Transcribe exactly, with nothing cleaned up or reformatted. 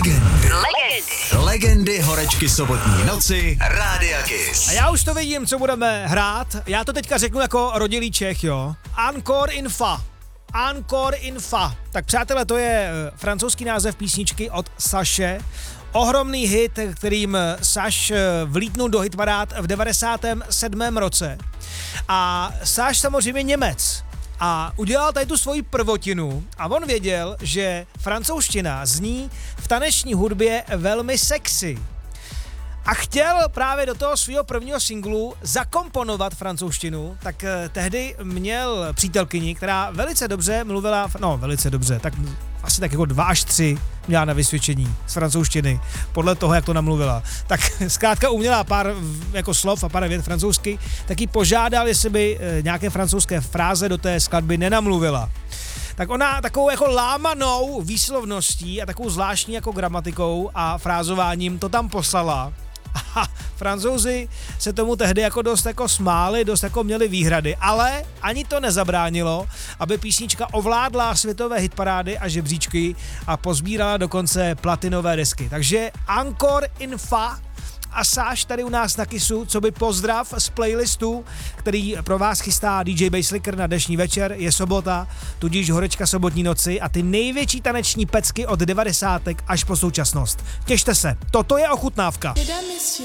Legendy. Legendy. Legendy horečky sobotní noci Rádia Kiss. A já už to vidím, co budeme hrát. Já to teďka řeknu jako rodilý Čech, jo. Encore in fa. Encore in fa. Tak přátelé, to je francouzský název písničky od Saše. Ohromný hit, kterým Saš vlítnul do hitparád v devadesátém sedmém roce. A Saš samozřejmě Němec. A udělal tady tu svoji prvotinu a on věděl, že francouzština zní v taneční hudbě velmi sexy. A chtěl právě do toho svého prvního singlu zakomponovat francouzštinu, tak eh, tehdy měl přítelkyni, která velice dobře mluvila, no velice dobře, tak asi tak jako dva až tři měla na vysvědčení z francouzštiny, podle toho, jak to namluvila. Tak zkrátka uměla pár jako slov a pár vět francouzsky, tak ji požádal, jestli by eh, nějaké francouzské fráze do té skladby nenamluvila. Tak ona takovou jako lámanou výslovností a takovou zvláštní jako gramatikou a frázováním to tam poslala. A Francouzi se tomu tehdy jako dost jako smáli, dost jako měli výhrady, ale ani to nezabránilo, aby písnička ovládla světové hitparády a žebříčky a pozbírala dokonce platinové desky. Takže Encore in fa a Sáš tady u nás na Kissu, co by pozdrav z playlistu, který pro vás chystá dý džej Basslicker na dnešní večer. Je sobota, tudíž horečka sobotní noci a ty největší taneční pecky od devadesátek až po současnost. Těšte se, toto je ochutnávka.